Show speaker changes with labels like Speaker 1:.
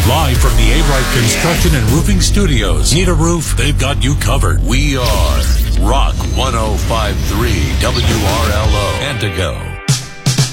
Speaker 1: Live from the A-Right Construction and Roofing Studios. Need a roof? They've got you covered. We are Rock 105.3 WRLO. Antigo.